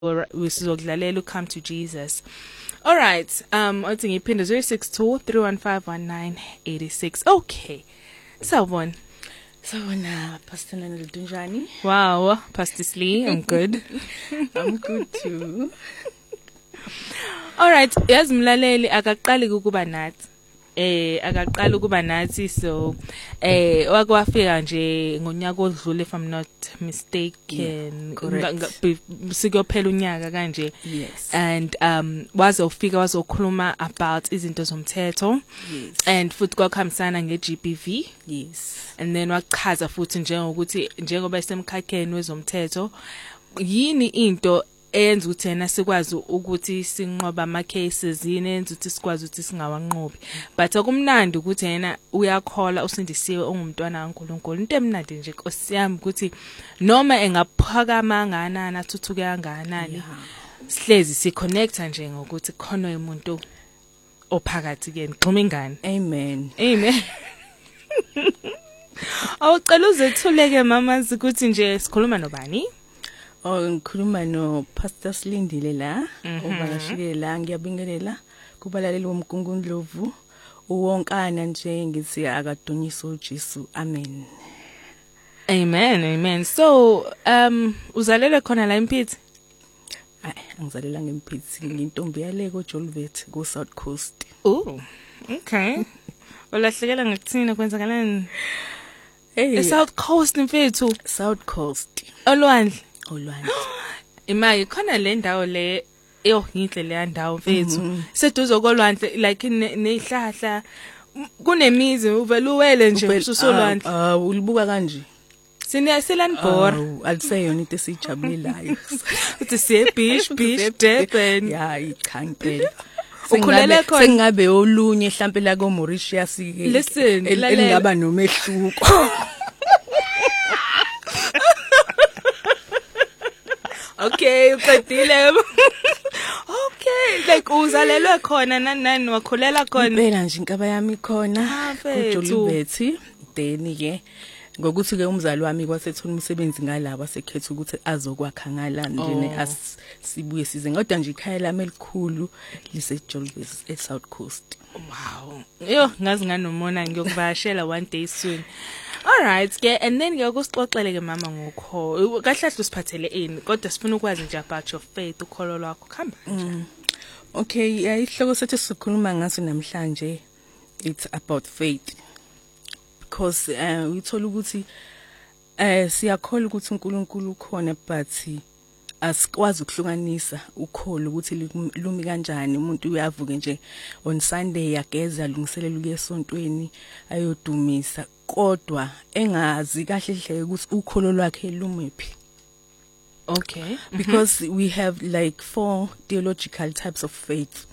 sizokudlalela Come to Jesus. All right. Othi ngiphinde 0623151986. Okay. Sawubona. Sawubona Pastor Nandunjani. Wow, Pastor Slee, I'm good. I'm good too. All right, yazi mlaleli akaqali ukuba nathi. Akaqala ukuba nathi so wakwafika nje ngonyaka odlule if I'm not mistaken sikuyophela unyaka kanje. Yes. And wazokhuluma about izinto zomthetho. Yes. And futhi kwakhambisana ngeGBV. Yes. And then wachaza futhi njengokuthi njengoba esemkhakheni wezomthetho yini into enza ukuthi yena sikwazi ukuthi sinqoba ama cases yini enza ukuthi sikwazi ukuthi singawanqobi but akumnandi ukuthi yena uyakhola usindisiwe ongumntwana kaNkuluNkulu into emnandi nje Nkosi yami ukuthi noma engaphakama kangakanani athuthuke kangakanani sihlezi siconnecta nje ngokuthi khona umuntu ophakathi keni xhuma ingane. Amen. Amen. Awucela uzethuleke mama ukuthi nje sikhuluma nobani? Ngikhuluma no Pastor Slindile la obakashike la ngiyabingelela kubalaleli womgungundlovu uwonkana nje ngithi akadunyiswa uJesu. Amen. Amen. Amen. So uzalele khona la eMphithi? Angizalela ngeMphithi ngintombi yale koJolivet ko South Coast. Oh, okay. Olahlekela ngikuthina kwenzakalani? South Coast mfethu. South Coast. Olwandle. Imali khona le ndawo le ngihle le ndawo mfethu seduze kolwandle like nezihlahla kunemizi uvela uwele nje ususolwandle ulibuka kanje Silanbor aliseyona into esijabulelayo uthi siye beach Durban ichampela ukhulele khona sengabe olunye mhlambe la ko Mauritius elingaba nomehluko. Okay, uqedile. Okay, like uzalelwe khona nani wakhulela khona. Impela nje inkaba yami khona kuJolivet then ke ngokuthi ke umzali wami kwasethola umsebenzi ngalabo asekhetha ukuthi azokwakha ngala njene asibuye size kodwa nje ikhaya lami elikhulu liseJolivet eSouth Coast. Wow. Yo ngazi nganomona ngiyokuvashela one day soon. All right ke and then ngiyakusixoxele ke mama ngokho kahle kahle usiphathele ini kodwa sifuna ukwazi nje about your faith ukholo lwakho khamba kanjani. Okay isihloko sethu sikhuluma ngaso namhlanje it's about faith because uthola ukuthi siyakholwa ukuthi uNkulunkulu ukhona but asikwazi ukuhlukanisa ukholo ukuthi lumi kanjani umuntu uyavuka nje on Sunday yageza lungiselela ukuya esontweni ayodumisa kodwa engazi kahle hle ukuthi ukholo lwakhe lumephi. Okay. Because we have like 4 theological types of faith.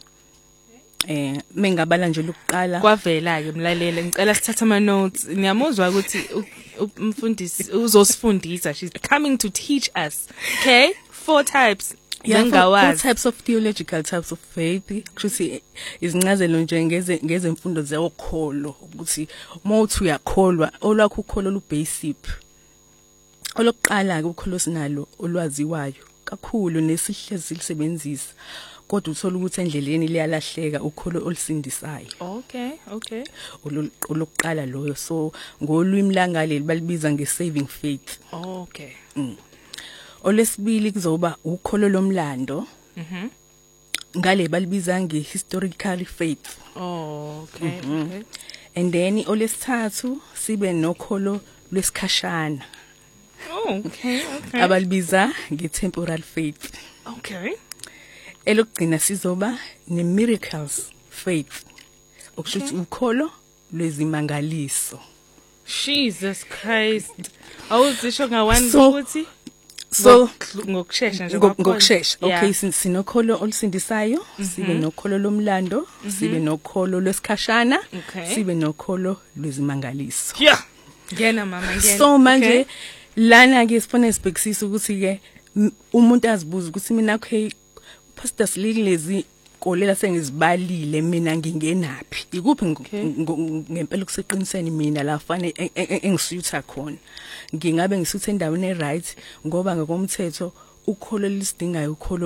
Mengabala nje lokuqala kwavela ke mlalele ngicela sithatha ama notes ngiyamuzwa ukuthi umfundisi uzosifundisa she's coming to teach us. Okay, 4 types. Four types of theological types of faith. Kuthi izincazelo nje ngezemfundo zeokholo ukuthi mawuthi uyakholwa olwakho ukholo lu basic. Olokuqala ke ukholo sinalo olwaziwayo kakhulu nesihlezi lisebenzisa kodwa uthola ukuthi endleleni liyalahleka ukholo olisindisayo. Okay. Olokuqala loyo so ngolwimi langaleli balibiza ngesaving faith. Okay. Olesibili kuzoba ukholo lomlando. Ngale balibiza ngehistorical faith. Okay. And then olesithathu sibe nokholo lwesikhashana. Okay. Abalibiza ngetemporal faith. Okay. Elokugcina sizoba nemiracles faith. Okushuthi ukholo lwezimangaliso. Jesus Christ. Awuzisho ngawani ukuthi so ngokusheshsha nje ngokusheshsha okay sinokholo olisindisayo sibe nokholo lomlando sibe nokholo lwesikhashana sibe nokholo lwezimangaliso. Yeah. Ngena mama ngena. So manje lana ke sifuna isibhekisisa ukuthi ke umuntu azibuza ukuthi mina okay Pastor Slilezi kolela sengizibalile mina ngingenapi ikuphi ngempela kuseqiniseni mina la fane engisutha khona ngingabe ngisuthe endaweni eright ngoba ngokomthetho ukholo lisidingayo ukholo